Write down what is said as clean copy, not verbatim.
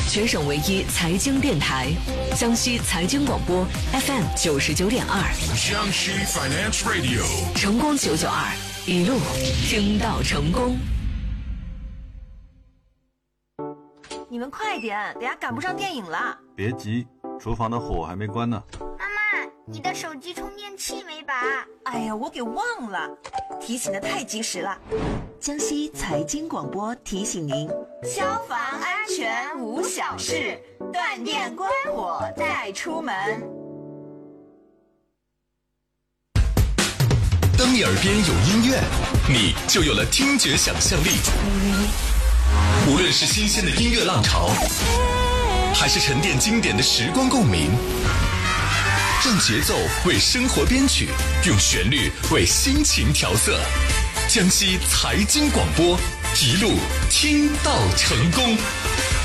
全省唯一财经电台，江西财经广播 FM 99.2， 江西 Finance Radio， 成功992，一路听到成功。 你们快点，等下赶不上电影了。 别急，厨房的火还没关呢。 妈妈，你的手机充电器没拔？ 哎呀，我给忘了，提醒的太及时了。 江西财经广播提醒您： 消防安全无小事，断电关火带出门。 当你耳边有音乐，你就有了听觉想象力。无论是新鲜的音乐浪潮，还是沉淀经典的时光共鸣，让节奏为生活编曲，用旋律为心情调色。江西财经广播，一路听到成功。